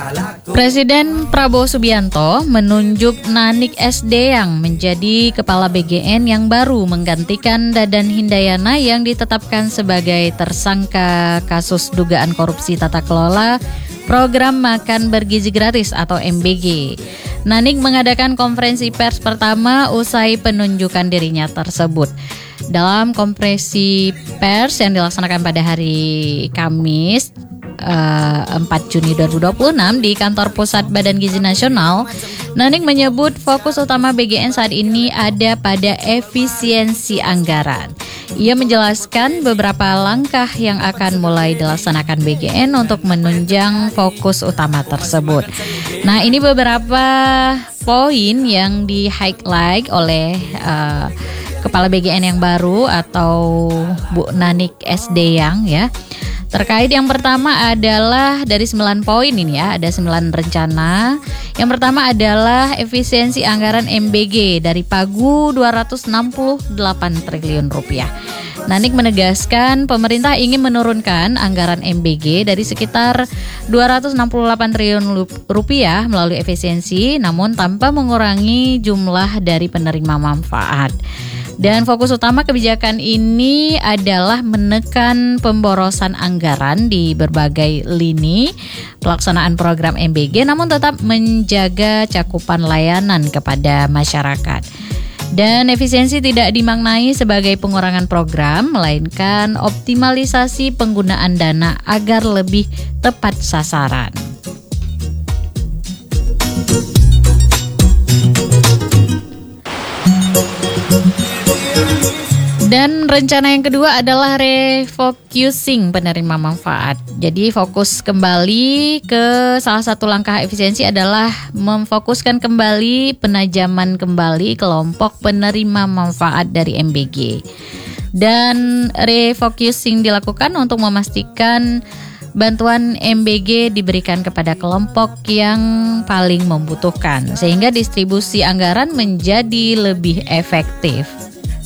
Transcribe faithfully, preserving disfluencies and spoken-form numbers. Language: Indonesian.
Presiden Prabowo Subianto menunjuk Nanik S. Deyang menjadi Kepala B G N yang baru menggantikan Dadan Hindayana yang ditetapkan sebagai tersangka kasus dugaan korupsi tata kelola Program Makan Bergizi Gratis atau M B G. Nanik mengadakan konferensi pers pertama usai penunjukan dirinya tersebut. Dalam konferensi pers yang dilaksanakan pada hari Kamis Uh, empat Juni dua ribu dua puluh enam di kantor pusat Badan Gizi Nasional, Nanik menyebut fokus utama B G N saat ini ada pada efisiensi anggaran. Ia menjelaskan beberapa langkah yang akan mulai dilaksanakan B G N untuk menunjang fokus utama tersebut. Nah, ini beberapa poin yang di-highlight oleh uh, Kepala B G N yang baru atau Bu Nanik S. Deyang ya. Terkait yang pertama adalah dari sembilan poin ini ya, ada sembilan rencana. Yang pertama adalah efisiensi anggaran M B G dari pagu dua ratus enam puluh delapan triliun rupiah. Nanik menegaskan pemerintah ingin menurunkan anggaran M B G dari sekitar dua ratus enam puluh delapan triliun rupiah melalui efisiensi, namun tanpa mengurangi jumlah dari penerima manfaat. Dan fokus utama kebijakan ini adalah menekan pemborosan anggaran di berbagai lini pelaksanaan program M B G, namun tetap menjaga cakupan layanan kepada masyarakat. Dan efisiensi tidak dimaknai sebagai pengurangan program, melainkan optimalisasi penggunaan dana agar lebih tepat sasaran. Dan rencana yang kedua adalah refocusing penerima manfaat. Jadi fokus kembali ke salah satu langkah efisiensi adalah memfokuskan kembali penajaman kembali kelompok penerima manfaat dari M B G. Dan refocusing dilakukan untuk memastikan bantuan M B G diberikan kepada kelompok yang paling membutuhkan, sehingga distribusi anggaran menjadi lebih efektif.